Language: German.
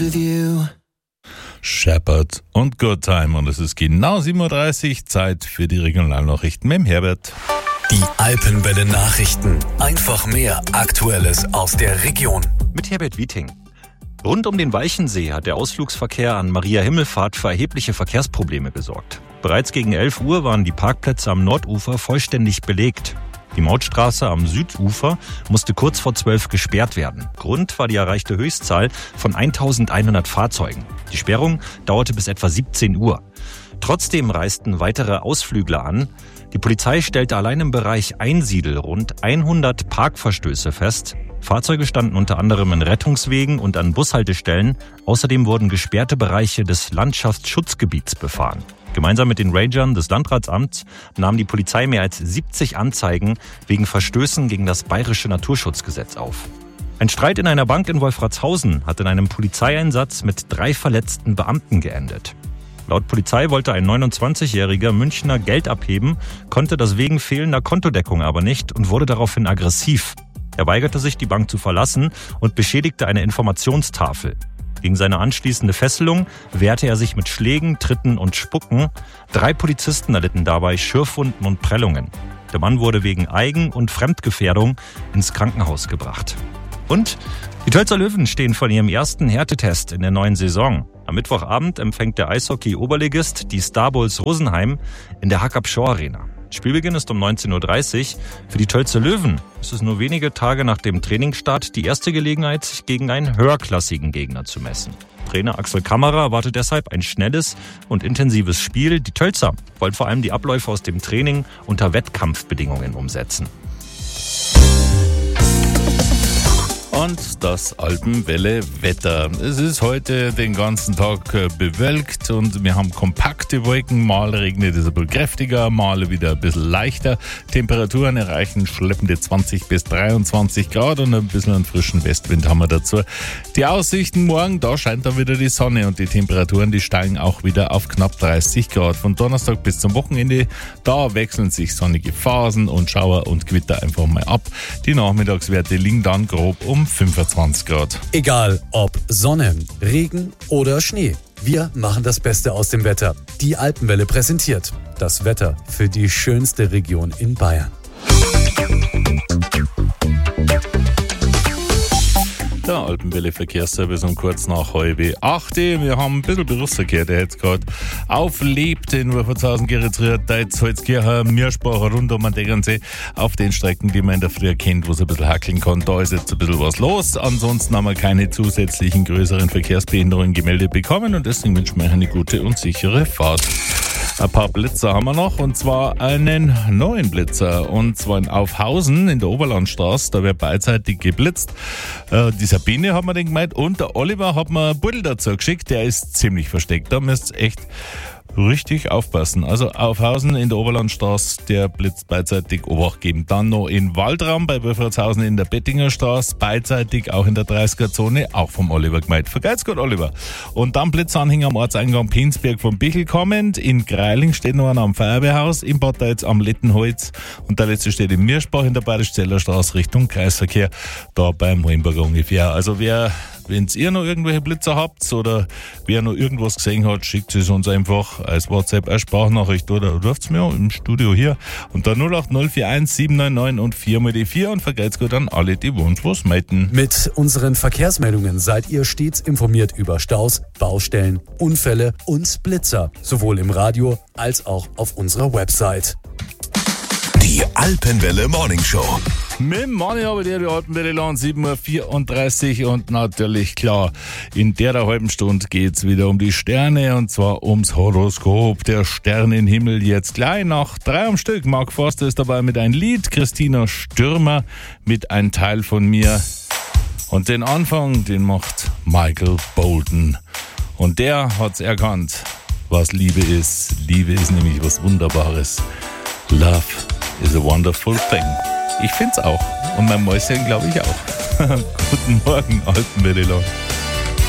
with you. Shepherd und Good Time. Und es ist genau 7.30 Uhr, Zeit für die Regionalnachrichten mit dem Herbert. Die Alpenwelle Nachrichten. Einfach mehr Aktuelles aus der Region. Mit Herbert Wieting. Rund um den Walchensee hat der Ausflugsverkehr an Maria Himmelfahrt für erhebliche Verkehrsprobleme gesorgt. Bereits gegen 11 Uhr waren die Parkplätze am Nordufer vollständig belegt. Die Mautstraße am Südufer musste kurz vor 12 gesperrt werden. Grund war die erreichte Höchstzahl von 1100 Fahrzeugen. Die Sperrung dauerte bis etwa 17 Uhr. Trotzdem reisten weitere Ausflügler an. Die Polizei stellte allein im Bereich Einsiedel rund 100 Parkverstöße fest. Fahrzeuge standen unter anderem in Rettungswegen und an Bushaltestellen. Außerdem wurden gesperrte Bereiche des Landschaftsschutzgebiets befahren. Gemeinsam mit den Rangern des Landratsamts nahm die Polizei mehr als 70 Anzeigen wegen Verstößen gegen das Bayerische Naturschutzgesetz auf. Ein Streit in einer Bank in Wolfratshausen hat in einem Polizeieinsatz mit 3 verletzten Beamten geendet. Laut Polizei wollte ein 29-jähriger Münchner Geld abheben, konnte das wegen fehlender Kontodeckung aber nicht und wurde daraufhin aggressiv. Er weigerte sich, die Bank zu verlassen und beschädigte eine Informationstafel. Gegen seine anschließende Fesselung wehrte er sich mit Schlägen, Tritten und Spucken. 3 Polizisten erlitten dabei Schürfwunden und Prellungen. Der Mann wurde wegen Eigen- und Fremdgefährdung ins Krankenhaus gebracht. Und die Tölzer Löwen stehen vor ihrem ersten Härtetest in der neuen Saison. Am Mittwochabend empfängt der Eishockey-Oberligist die Star Bulls Rosenheim in der Hackab-Shaw-Arena. Spielbeginn ist um 19.30 Uhr. Für die Tölzer Löwen ist es nur wenige Tage nach dem Trainingsstart die erste Gelegenheit, sich gegen einen höherklassigen Gegner zu messen. Trainer Axel Kammerer erwartet deshalb ein schnelles und intensives Spiel. Die Tölzer wollen vor allem die Abläufe aus dem Training unter Wettkampfbedingungen umsetzen. Und das Alpenwelle-Wetter. Es ist heute den ganzen Tag bewölkt und wir haben kompakte Wolken. Mal regnet es ein bisschen kräftiger, mal wieder ein bisschen leichter. Temperaturen erreichen schleppende 20 bis 23 Grad und ein bisschen einen frischen Westwind haben wir dazu. Die Aussichten morgen, da scheint dann wieder die Sonne und die Temperaturen, die steigen auch wieder auf knapp 30 Grad. Von Donnerstag bis zum Wochenende, da wechseln sich sonnige Phasen und Schauer und Gewitter einfach mal ab. Die Nachmittagswerte liegen dann grob um 25 Grad. Egal ob Sonne, Regen oder Schnee. Wir machen das Beste aus dem Wetter. Die Alpenwelle präsentiert das Wetter für die schönste Region in Bayern. Der Alpenwelle Verkehrsservice um kurz nach 7:30. Wir haben ein bisschen Berufsverkehr, der jetzt gerade auflebt in Wolfratshausen, Geretsried, Deitz, Holzkirchen, Mirschbach, rund um den Tegernsee. Auf den Strecken, die man in der Früh kennt, wo es ein bisschen hackeln kann, da ist jetzt ein bisschen was los. Ansonsten haben wir keine zusätzlichen größeren Verkehrsbehinderungen gemeldet bekommen und deswegen wünschen wir euch eine gute und sichere Fahrt. Ein paar Blitzer haben wir noch, und zwar einen neuen Blitzer, und zwar in Aufhausen in der Oberlandstraße, da wird beidseitig geblitzt. Die Sabine hat mir den gemeint und der Oliver hat mir ein Buddel dazu geschickt, der ist ziemlich versteckt, da müsst ihr echt richtig aufpassen. Also Aufhausen in der Oberlandstraße, der blitzt beidseitig Obacht geben. Dann noch in Waldraum bei Wolfratshausen in der Bettinger Straße, beidseitig auch in der 30er-Zone, auch vom Oliver gemeint. Vergeht's gut, Oliver. Und dann Blitzanhänger am Ortseingang Pinsberg vom Bichel kommend. In Greiling steht noch einer am Feuerwehrhaus, in Bad Deitz am Lettenholz. Und der letzte steht in Mirschbach in der Bayerisch-Zeller Straße Richtung Kreisverkehr, da beim Hohenburger ungefähr. Also wenn ihr noch irgendwelche Blitzer habt oder wer noch irgendwas gesehen hat, schickt es uns einfach als WhatsApp, als Sprachnachricht oder ruft es mir im Studio hier unter 08041 799 und 4x4 und vergeht's gut an alle, die uns was melden. Mit unseren Verkehrsmeldungen seid ihr stets informiert über Staus, Baustellen, Unfälle und Blitzer, sowohl im Radio als auch auf unserer Website. Die Alpenwelle Morning Show. Mit dem Manni habe ich die Alpenwelle lang, 7:34 Uhr und natürlich klar, in der halben Stunde geht's wieder um die Sterne und zwar ums Horoskop. Der Sternenhimmel jetzt gleich nach 3 am Stück. Mark Forster ist dabei mit einem Lied, Christina Stürmer mit Ein Teil von mir und den Anfang, den macht Michael Bolton und der hat's erkannt, was Liebe ist. Liebe ist nämlich was Wunderbares. Love is a wonderful thing. Ich find's auch. Und mein Mäuschen glaube ich auch. Guten Morgen, Alpenwelle.